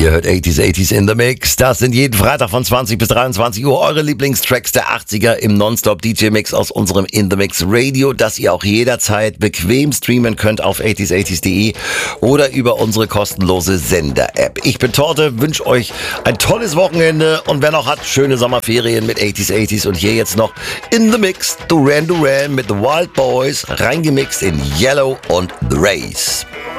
Ihr hört 80s in the Mix. Das sind jeden Freitag von 20 bis 23 Uhr eure Lieblingstracks der 80er im Nonstop DJ-Mix aus unserem In the Mix Radio, das ihr auch jederzeit bequem streamen könnt auf 80s80s.de oder über unsere kostenlose Sender-App. Ich bin Torte, wünsche euch ein tolles Wochenende und wer noch hat, schöne Sommerferien mit 80s und hier jetzt noch In the Mix, Duran Duran mit The Wild Boys, reingemixt in Yellow und The Race.